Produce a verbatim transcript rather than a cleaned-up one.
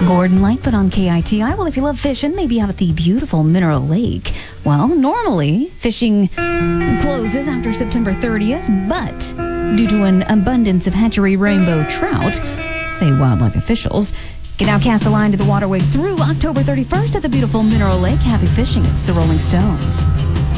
Gordon Lightfoot on K I T I. Well, if you love fishing, maybe out at the beautiful Mineral Lake. Well, normally fishing closes after September thirtieth, but due to an abundance of hatchery rainbow trout, say wildlife officials, can now cast a line to the waterway through October thirty-first at the beautiful Mineral Lake. Happy fishing. It's the Rolling Stones.